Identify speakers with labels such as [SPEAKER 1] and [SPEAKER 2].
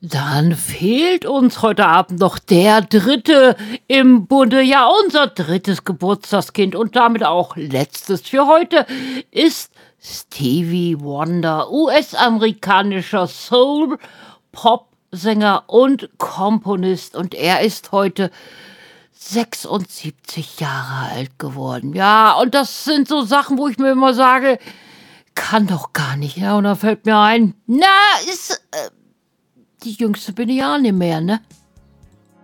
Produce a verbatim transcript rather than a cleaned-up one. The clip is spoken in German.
[SPEAKER 1] Dann fehlt uns heute Abend noch der Dritte im Bunde. Ja, unser drittes Geburtstagskind und damit auch letztes für heute ist Stevie Wonder, U S-amerikanischer Soul, Popsänger und Komponist. Und er ist heute sechsundsiebzig Jahre alt geworden. Ja, und das sind so Sachen, wo ich mir immer sage, kann doch gar nicht. Ja, und da fällt mir ein, na, ist... Äh, die Jüngste bin ich auch nicht mehr, ne?